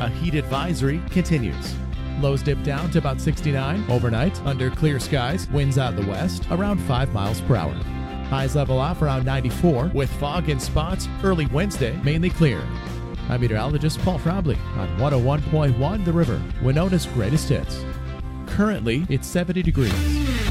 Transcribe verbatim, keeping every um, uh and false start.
a heat advisory continues. Lows dip down to about sixty-nine overnight under clear skies, winds out of the west around five miles per hour. Highs level off around ninety-four with fog in spots early Wednesday, mainly clear. I'm meteorologist Paul Frobley on one oh one point one The River, Winona's greatest hits. Currently, it's seventy degrees.